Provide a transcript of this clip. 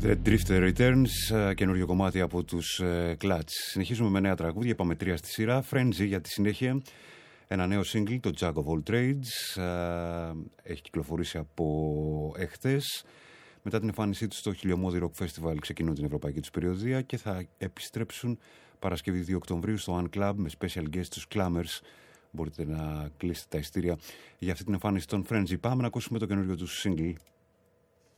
The Drifter Returns, καινούριο κομμάτι από τους Clutch. Συνεχίζουμε με νέα τραγούδια, είπαμε 3 στη σειρά. Frenzy για τη συνέχεια. Ένα νέο single, το Jack of All Trades. Έχει κυκλοφορήσει από εχθές. Μετά την εμφάνισή του στο Χιλιομώδη Rock Festival ξεκινούν την ευρωπαϊκή τους περιοδία και θα επιστρέψουν Παρασκευή 2 Οκτωβρίου στο One Club με special guest τους Clammers. Μπορείτε να κλείσετε τα ειστήρια για αυτή την εμφάνιση των Frenzy. Πάμε να ακούσουμε το καινούριο του single.